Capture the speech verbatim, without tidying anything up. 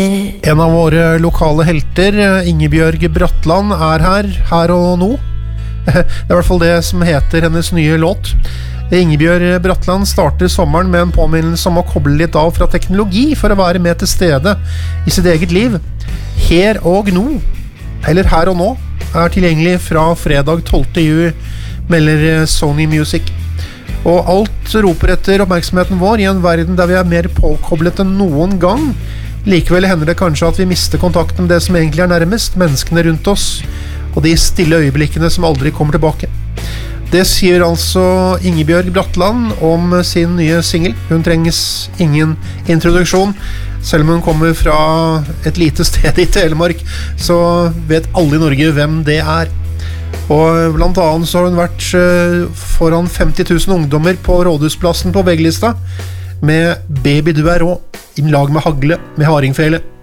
En av våre lokale helter, Ingebjørg Bratland, er her, her og nå. Det er i hvert fall det som heter hennes nye låt. Ingebjørg Bratland starter sommeren med en påminnelse om å koble litt av fra teknologi for å være med til stede i sitt eget liv. Her og nå, eller her og nå, er tilgjengelig fra fredag tolvte juli, melder Sony Music. Og alt roper etter oppmerksomheten vår i en verden der vi er mer påkoblet enn noen gang. Likevel hender det kanskje at vi mister kontakten med det som egentlig er nærmest, menneskene rundt oss, og de stille øyeblikkene som aldri kommer tilbake. Det sier altså Ingebjørg Bratland om sin nye single. Hun trenges ingen introduksjon. Selv om hun kommer fra et lite sted i Telemark, så vet alle i Norge hvem det er. Og blant annet så har hun vært foran femti tusen ungdommer på Rådhusplassen på vegglista med Baby du er rå, i lag med Hagle med Hardingfele.